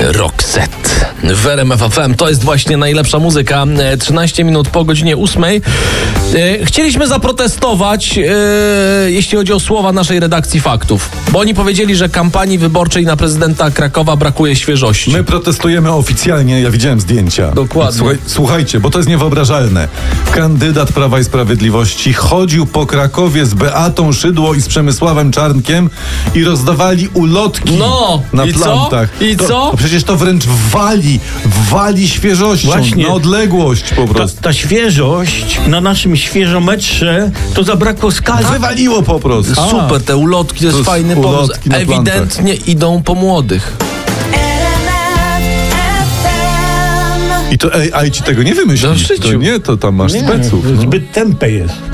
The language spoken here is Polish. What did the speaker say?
Roxette w RMF FM. To jest właśnie najlepsza muzyka. 13 minut po godzinie 8. Chcieliśmy zaprotestować, jeśli chodzi o słowa naszej redakcji Faktów. Bo oni powiedzieli, że kampanii wyborczej na prezydenta Krakowa brakuje świeżości. My protestujemy oficjalnie, ja widziałem zdjęcia. Dokładnie. Słuchajcie, bo to jest niewyobrażalne. Kandydat Prawa i Sprawiedliwości chodził po Krakowie z Beatą Szydło i z Przemysławem Czarnkiem i rozdawali ulotki na i plantach. Co? I co? No przecież to wręcz wali świeżością, Właśnie. na odległość po prostu. Ta świeżość na naszym świeżometrze to zabrakło skazy. Wywaliło po prostu. Super, te ulotki to jest jest fajny pomysł. ulotki na plantach. Ewidentnie idą po młodych. I to AI ci tego nie wymyśli. No w życiu. To nie, to tam masz speców. Zbyt tępe jest.